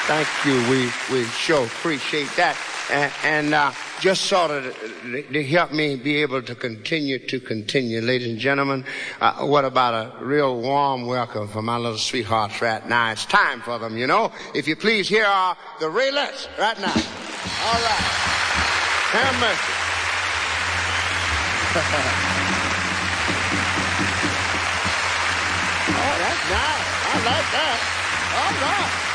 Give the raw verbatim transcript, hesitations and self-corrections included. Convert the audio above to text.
Thank you. We we sure appreciate that. And, and uh, just sort of to, to help me be able to continue to continue, ladies and gentlemen, uh, what about a real warm welcome for my little sweethearts right now? It's time for them, you know. If you please, here are the Raylettes right now. All right. Have mercy. Oh, that's nice. I like that. All right.